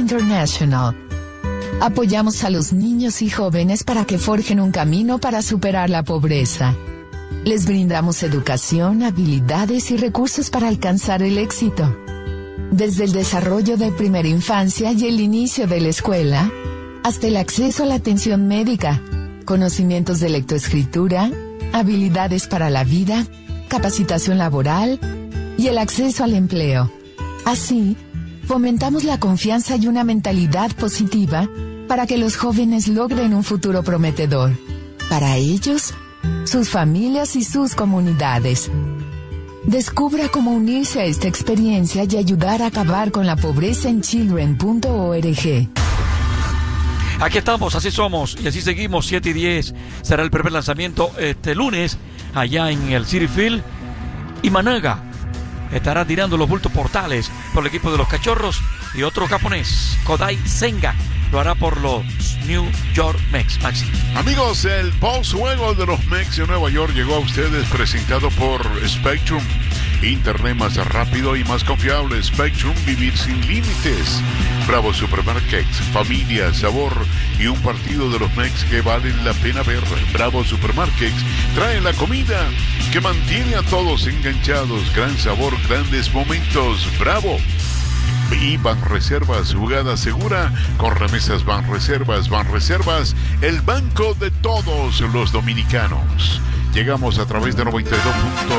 International. Apoyamos a los niños y jóvenes para que forjen un camino para superar la pobreza. Les brindamos educación, habilidades y recursos para alcanzar el éxito. Desde el desarrollo de primera infancia y el inicio de la escuela, hasta el acceso a la atención médica, conocimientos de lectoescritura, habilidades para la vida, capacitación laboral y el acceso al empleo. Así, fomentamos la confianza y una mentalidad positiva para que los jóvenes logren un futuro prometedor. Para ellos, sus familias y sus comunidades. Descubra cómo unirse a esta experiencia y ayudar a acabar con la pobreza en children.org. Aquí estamos, así somos y así seguimos. 7:10 será el primer lanzamiento este lunes allá en el Citi Field. Y Managa estará tirando los bultos portales por el equipo de los Cachorros, y otro japonés, Kodai Senga, lo hará por los New York Mets. Maxi. Amigos, el postjuego de los Mets de Nueva York llegó a ustedes presentado por Spectrum. Internet más rápido y más confiable. Spectrum, vivir sin límites. Bravo Supermarkets, familia, sabor y un partido de los Mets que valen la pena ver. Bravo Supermarkets trae la comida que mantiene a todos enganchados. Gran sabor, grandes momentos. Bravo. Y Banreservas, jugada segura con remesas Banreservas. Banreservas, el banco de todos los dominicanos. Llegamos a través de 92.